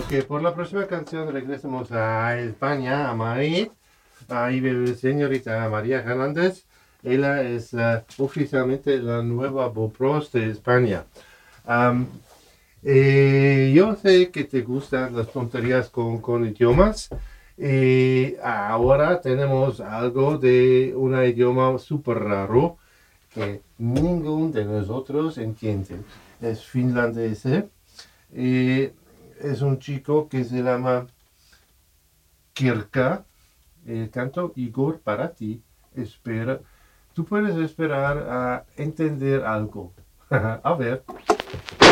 Ok, por la próxima canción regresamos a España, a Madrid. Ahí vive la señorita María Hernández. Ella es oficialmente la nueva Bopros de España. Am, yo sé que te gustan las tonterías con idiomas. Ahora tenemos algo de un idioma súper raro que ninguno de nosotros entiende. Es finlandés. Es un chico que se llama Kirka. El canto Igor para ti. Espera. Tú puedes esperar a entender algo. A ver.